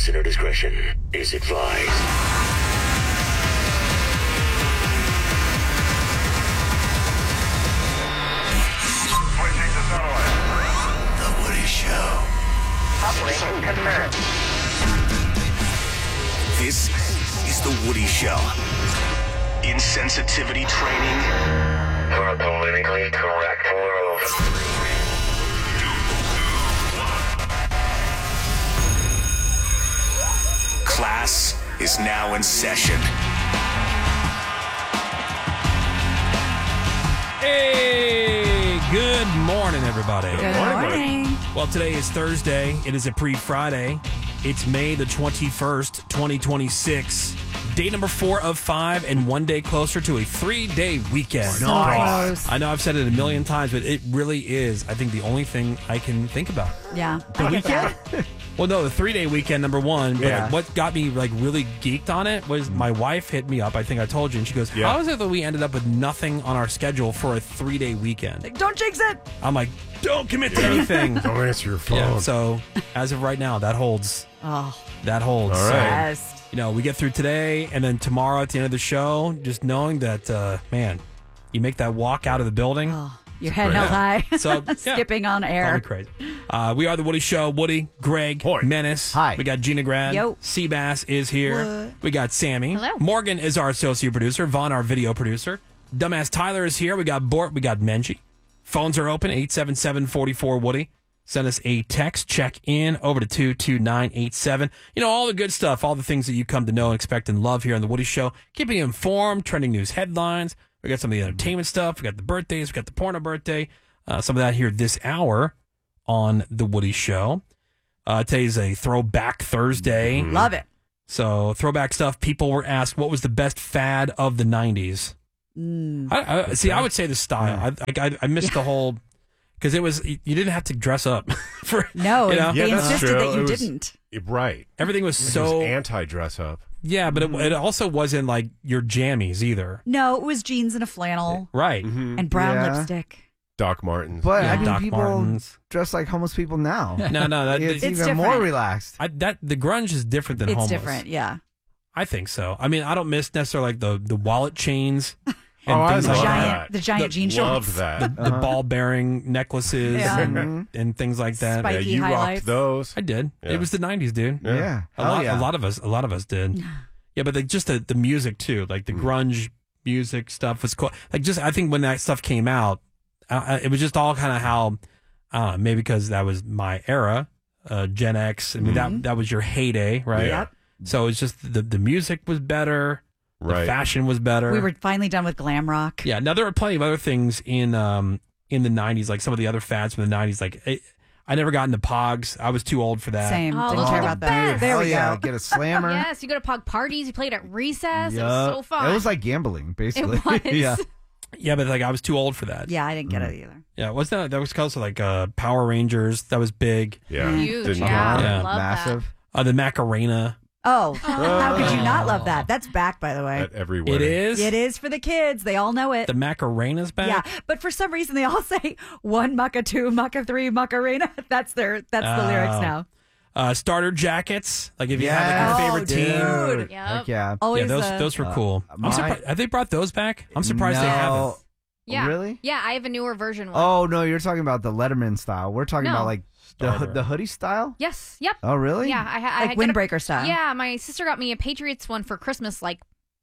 Listener discretion is advised. The Woody Show. Operation confirmed. This is The Woody Show. Insensitivity training for a politically correct world. Class is now in session. Hey, good morning, everybody. Good morning. Well, today is Thursday. It is a pre-Friday. It's May the 21st, 2026. Day number 4 of 5 and 1 day closer to a 3-day weekend. Nice. I know I've said it a million times, but it really is, I think, the only thing I can think about. Yeah. The weekend? Well, no, the 3-day weekend, number one. But Yeah. what got me really geeked on it was my wife hit me up. I think I told you, and she goes, Yeah. "How is it that we ended up with nothing on our schedule for a 3-day weekend?" Don't jinx it. I'm like, "Don't commit to anything." Don't answer your phone. Yeah, so as of right now, that holds. Oh, That holds. All So, right. yes. we get through today, and then tomorrow at the end of the show, just knowing that, man, you make that walk out of the building. Oh, your head held high. So, yeah. Skipping on Call air. me crazy. We are the Woody Show. Woody, Greg, Hoi. Menace. Hi. We got Gina Grad. Yo. Seabass is here. We got Sammy. Hello. Morgan is our associate producer. Vaughn, our video producer. Dumbass Tyler is here. We got Bort. We got Menji. Phones are open. 877-44-WOODY. Send us a text. Check in over to 22987. All the good stuff. All the things that you come to know and expect and love here on the Woody Show. Keeping you informed. Trending news headlines. We got some of the entertainment stuff. We got the birthdays. We got the porno birthday. Some of that here this hour on the Woody Show. Today's a Throwback Thursday. Love it. So throwback stuff. People were asked, what was the best fad of the 90s? I would say the style. I missed the whole, because it was, you didn't have to dress up for, No, you know? they Yeah, that's insisted true. that you It was- didn't. Right. Everything was It so, was anti-dress up. yeah, but it also wasn't like your jammies either. No, it was jeans and a flannel Right. and brown Yeah. lipstick. Doc Martens. But Yeah, I mean, Doc people Martens. dress like homeless people now. No, that, It's It's even more different. relaxed. the grunge is different than It's homeless. different, yeah. I think so. I mean, I don't miss necessarily like the wallet chains and I things like love that. The giant jean Loved shorts. that. The ball bearing necklaces Yeah. and things like that. Spike- Yeah, Spiky you highlights. rocked those. I did. Yeah. It was the 90s, dude. Yeah. A Hell lot, yeah. a lot of us did. Yeah, but just the music too, like the grunge music stuff was cool. Like I think when that stuff came out, it was just all kind of how, maybe because that was my era, Gen X. I mean that was your heyday, right? Yeah. Yep. So it's just the music was better, the Right. fashion was better. We were finally done with glam rock. Yeah. Now there were plenty of other things in the 90s, like some of the other fads from the 90s. Like I never got into Pogs. I was too old for that. Same. Oh, Didn't those care are the about that. best. There Hell we yeah. go. Get a slammer. Yes, you go to Pog parties. You played at recess. It Yup. was so fun. It was like gambling, basically. It was. yeah. Yeah, but like I was too old for that. Yeah, I didn't get it either. Yeah, wasn't that was also like Power Rangers? That was big. Yeah. Huge. Didn't Yeah. Yeah. Love Massive. The Macarena. Oh, how could you not love that? That's back, by the way. At every It wedding. is. It is for the kids. They all know it. The Macarena's back. Yeah, but for some reason they all say one mucka, two mucka, three Macarena. That's the lyrics now. Starter jackets. Like if you Yes. have like your Oh, favorite team. dude. Yep. Heck yeah. Always Yeah, those were cool. I'm my- surprised. Have they brought those back? I'm surprised they haven't. No. Yeah. Really? Yeah, I have a newer version one. Oh, no, you're talking about the Letterman style. We're talking No. about like Starter. the hoodie style? Yes. Yep. Oh, really? Yeah. I like got a- windbreaker style. Yeah, my sister got me a Patriots one for Christmas like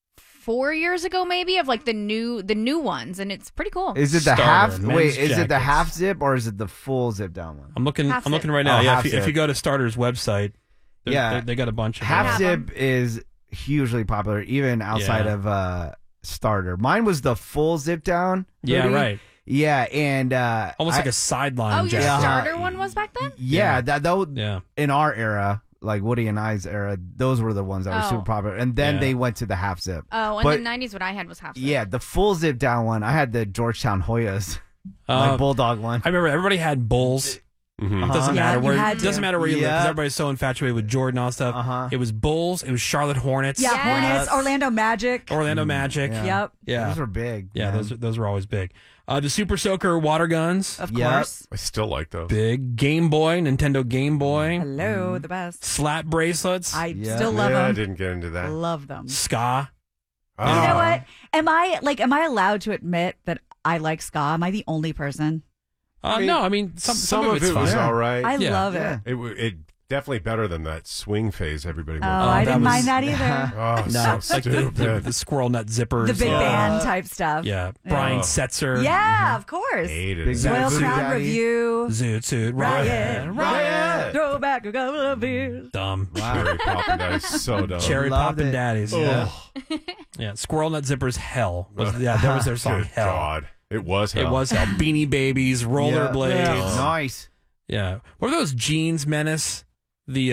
4 years ago, maybe, of like the new ones, and it's pretty cool. Is it the Starter, half? men's Wait, is it the jackets. half zip or is it the full zip down one? I'm looking. Half I'm looking zip. right now. Oh, yeah, half if you zip. go to Starter's website, Yeah. they got a bunch of Half them. have zip is hugely popular, even outside Yeah. of Starter. Mine was the full zip down. Yeah, hoodie. right. Yeah, and Almost like a sideline Oh, your jacket. starter one was back then? yeah, that Yeah. in our era, like Woody and I's era, those were the ones that were Oh. super popular. And then Yeah. they went to the half zip. Oh, in But- the 90s, what I had was half zip. Yeah, the full zip down one. I had the Georgetown Hoyas, Uh, like Bulldog one. I remember everybody had Bulls. Doesn't Yeah, matter you where had to. doesn't matter where you live. 'Cause Yeah. everybody's so infatuated with Jordan and all that stuff. Uh-huh. It was Bulls. It was Charlotte Hornets. Yeah, Yes. Hornets, Orlando Magic. Orlando Magic. Yeah. Yep, Yeah. Those were big. Yeah, man. those were always big. The Super Soaker water guns, of Yep. course. I still like those. big. Game Boy, Nintendo Game Boy, Hello, the best. slap bracelets, I Yeah. still love I them. didn't get into that. Love them. ska. You know what? Am I allowed to admit that I like ska? Am I the only person? No, I mean some of it's it was fine. all right. I Yeah. love Yeah. it. It definitely better than that swing phase everybody Oh, went I that didn't was- mind that either. Oh, No, so like the stupid. squirrel nut zippers. The big band type stuff. Yeah, Brian Oh. Setzer. Yeah, of course. Hated Big it. Band. Well, Zoot Crown Daddy. Review. Zoot Suit. Riot. Riot. Throw back a couple of beers. Dumb. Cherry popping dice, so dumb. Cherry Loved Poppin' it. Daddies. Yeah. Yeah. Squirrel Nut Zippers. Hell. That was their song. Good Hell. God, it was hell. It was hell. Beanie Babies, rollerblades. Yeah. Nice. Yeah. What are those jeans menace? The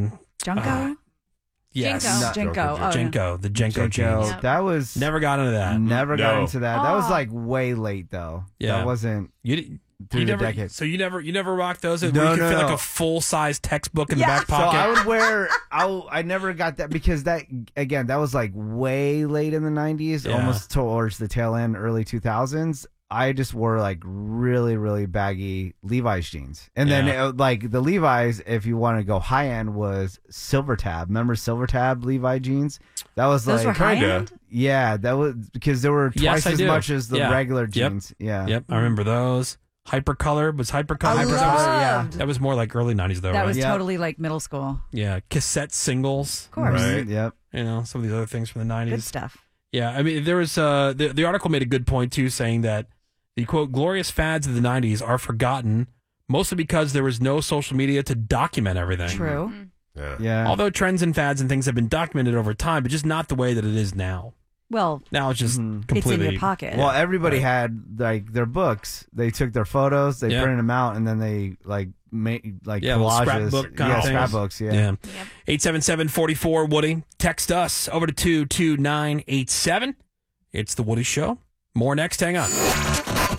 Junko? yes. Jinko. Jinko. Oh, yeah. Jenko. The Jenko jeans. Yep. That was Never got into that. never got No. into that. That was Oh. like way late though. Yeah. That wasn't You through the never, decades. So you never rocked those? Where No, you could no, fit like no. a full size textbook in Yeah. the back So pocket. I would wear. I never got that because that again that was like way late in the 90s, Yeah. almost towards the tail end, early 2000s. I just wore like really baggy Levi's jeans, and then Yeah. like the Levi's, if you want to go high end, was Silver Tab. Remember Silver Tab Levi jeans? That was Those were like high kinda. end? yeah, that was because they were Yes, twice I as do. much as the Yeah. regular Yep. jeans. Yeah, Yep, I remember those. Hypercolor was Hypercolor. I loved. That was more like early 90s though, That right? was Yeah. totally like middle school. Yeah, cassette singles. Of course. Right. Yep. You know, some of these other things from the 90s. Good stuff. Yeah, I mean, there was the article made a good point too, saying that the quote glorious fads of the 90s are forgotten, mostly because there was no social media to document everything. True. Yeah. Yeah. Although trends and fads and things have been documented over time, but just not the way that it is now. Well, Now it's just Mhm. it's in completely. your pocket. Well, everybody Right. had like their books. They took their photos, they Yeah. printed them out, and then they like made like Yeah, little collages. scrapbook kind yeah, of things. scrapbooks. Yeah. Yeah. 877-44 Woody. Text us over to 22987. It's the Woody Show. More next. Hang on.